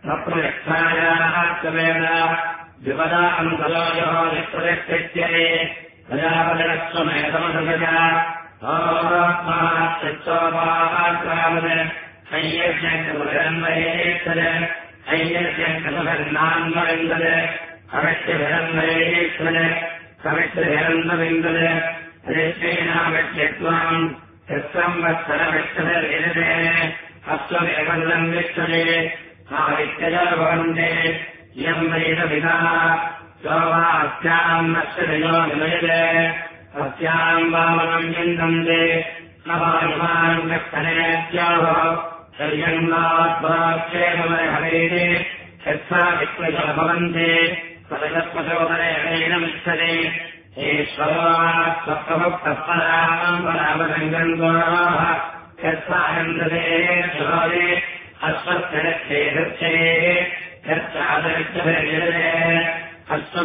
सप्रयक्षायाः विपदा अन्तरायोः निप्रयक्षित्यरे प्रजापतिरस्वमेधमसृजा चित्तोपाग्रामद हैयज्ञकमुदन्वयेश्वर हैयज्ञकमुदन्नान्वविन्दद अवश्यभिरन्वयेश्वर कविश्वभिरन्वविन्दद रेष्मेनावश्यत्वाम् संवत्सरविश्वभिर्विदते अश्वमेवन्दम् विश्वरे आवित्यजभवन्ते इयम् वैदविदा सोवास्याम् नश्यतयो विमयते अस्याम् वामनम् चिन्तन्ते न वायुमान् व्यक्तनेत्याहो शर्यन्नात्मक्षेममर्हवेते यत्सा विश्वजो भवन्ते सदगत्मशोदरेणमिच्छते ईश्वरात्मभक्तः परामसङ्गन्वाः यत्सायन्दते शोदे अश्वत्थरक्षे दक्षे यत्सादृक्षभिर्यते